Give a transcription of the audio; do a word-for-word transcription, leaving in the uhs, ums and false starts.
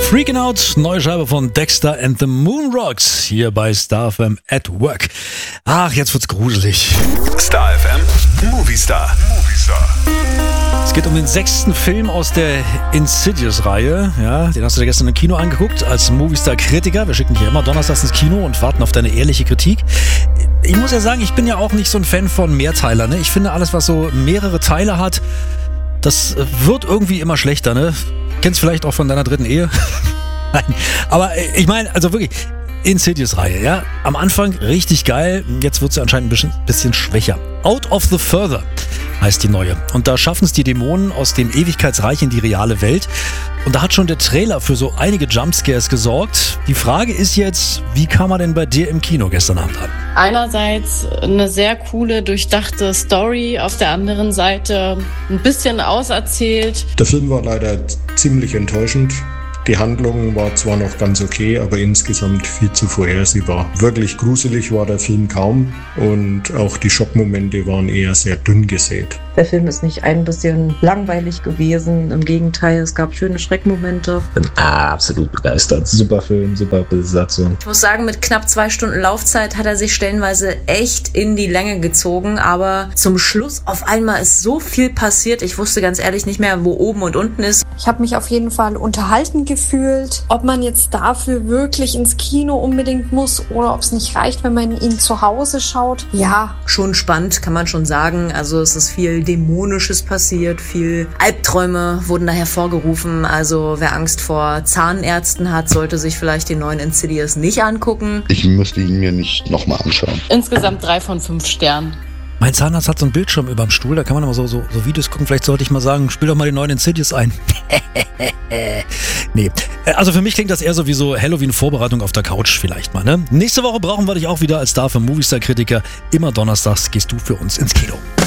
Freaking Out, neue Scheibe von Dexter and the Moon Rocks hier bei Star F M at Work. Ach, jetzt wird's gruselig. Star F M, Movie Star. Movie Star. Es geht um den sechsten Film aus der Insidious-Reihe. Ja, den hast du dir gestern im Kino angeguckt als Movie-Star-Kritiker. Wir schicken dich ja immer donnerstags ins Kino und warten auf deine ehrliche Kritik. Ich muss ja sagen, ich bin ja auch nicht so ein Fan von Mehrteilern. Ne? Ich finde, alles, was so mehrere Teile hat, das wird irgendwie immer schlechter. Ne? Kennst vielleicht auch von deiner dritten Ehe. Nein, aber ich meine, also wirklich, Insidious-Reihe, ja. Am Anfang richtig geil, jetzt wird sie anscheinend ein bisschen, bisschen schwächer. Out of the Further heißt die neue. Und da schaffen es die Dämonen aus dem Ewigkeitsreich in die reale Welt. Und da hat schon der Trailer für so einige Jumpscares gesorgt. Die Frage ist jetzt, wie kam er denn bei dir im Kino gestern Abend an? Einerseits eine sehr coole, durchdachte Story, auf der anderen Seite ein bisschen auserzählt. Der Film war leider ziemlich enttäuschend. Die Handlung war zwar noch ganz okay, aber insgesamt viel zu vorhersehbar. Wirklich gruselig war der Film kaum und auch die Schockmomente waren eher sehr dünn gesät. Der Film ist nicht ein bisschen langweilig gewesen, im Gegenteil, es gab schöne Schreckmomente. Ich bin absolut begeistert. Super Film, super Besetzung. Ich muss sagen, mit knapp zwei Stunden Laufzeit hat er sich stellenweise echt in die Länge gezogen, aber zum Schluss auf einmal ist so viel passiert, ich wusste ganz ehrlich nicht mehr, wo oben und unten ist. Ich habe mich auf jeden Fall unterhalten gefühlt. Ob man jetzt dafür wirklich ins Kino unbedingt muss oder ob es nicht reicht, wenn man ihn zu Hause schaut. Ja. Schon spannend, kann man schon sagen. Also es ist viel Dämonisches passiert, viel Albträume wurden da hervorgerufen. Also wer Angst vor Zahnärzten hat, sollte sich vielleicht den neuen Insidious nicht angucken. Ich müsste ihn mir nicht nochmal anschauen. Insgesamt drei von fünf Sternen. Mein Zahnarzt hat so einen Bildschirm über dem Stuhl, da kann man immer so, so, so Videos gucken. Vielleicht sollte ich mal sagen, spiel doch mal den neuen Insidious ein. Nee, also für mich klingt das eher so wie so Halloween-Vorbereitung auf der Couch vielleicht mal. Ne? Nächste Woche brauchen wir dich auch wieder als Star für Movie Star Kritiker. Immer donnerstags gehst du für uns ins Kino.